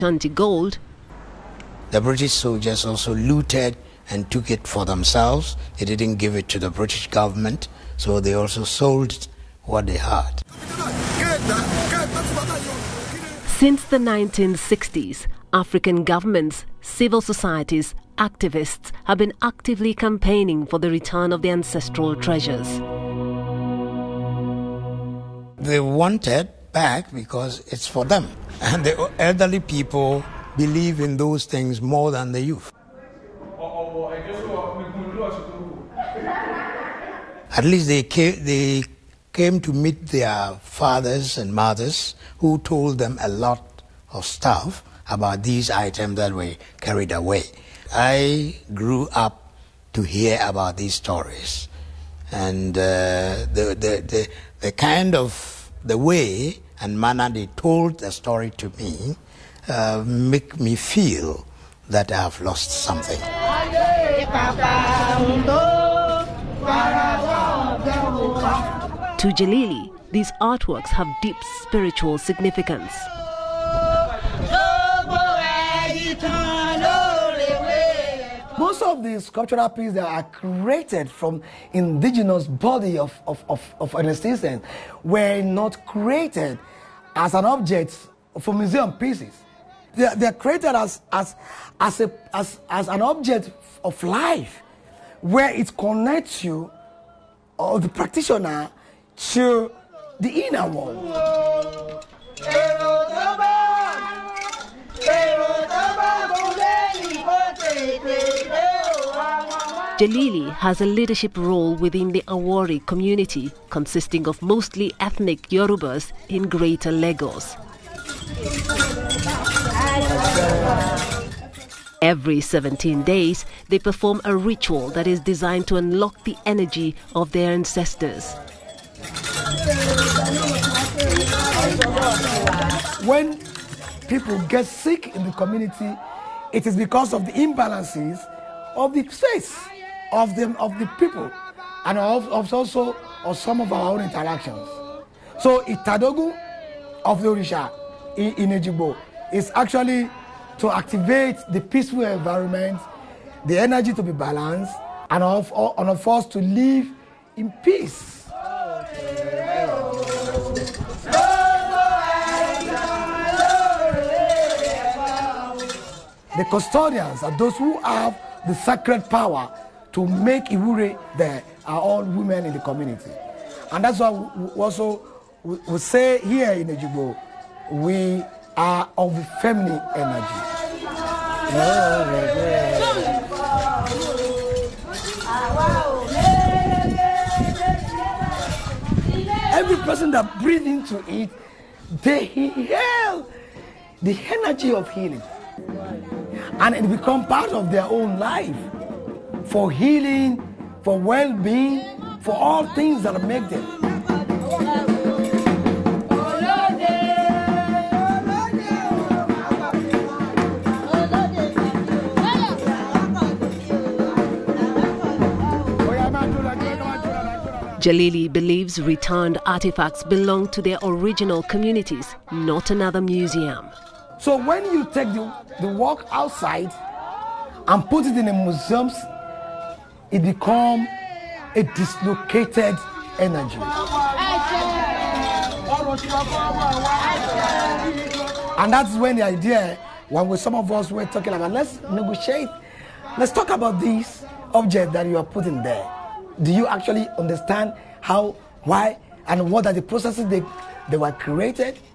anti-gold. The British soldiers also looted and took it for themselves. They didn't give it to the British government, so they also sold what they had. Since the 1960s, African governments, civil societies, activists have been actively campaigning for the return of the ancestral treasures. They want it back because it's for them. And the elderly people believe in those things more than the youth. At least they came to meet their fathers and mothers who told them a lot of stuff about these items that were carried away. I grew up to hear about these stories, and the kind of the way and manner they told the story to me make me feel that I have lost something. To Jalili, these artworks have deep spiritual significance. Most of these sculptural pieces that are created from indigenous body of an existence were not created as an object for museum pieces. They are created as an object of life, where it connects you or the practitioner to the inner world. Jalili has a leadership role within the Awori community, consisting of mostly ethnic Yorubas in Greater Lagos. Every 17 days, they perform a ritual that is designed to unlock the energy of their ancestors. When people get sick in the community, it is because of the imbalances of the space, of the people, and also of some of our own interactions. So Itadogu of the Orisha in Ejigbo is actually to activate the peaceful environment, the energy to be balanced, and of us to live in peace. The custodians are those who have the sacred power to make Iwure there are all women in the community. And that's why we say here in Ejigbo, we are of the feminine energy. Every person that breathes into it, they inhale the energy of healing. And it becomes part of their own life for healing, for well-being, for all things that make them. Jalili believes returned artifacts belong to their original communities, not another museum. So when you take the work outside and put it in a museum, it becomes a dislocated energy. And that's when the idea, when some of us were talking about, let's negotiate, let's talk about this object that you are putting there. Do you actually understand how, why, and what are the processes they were created?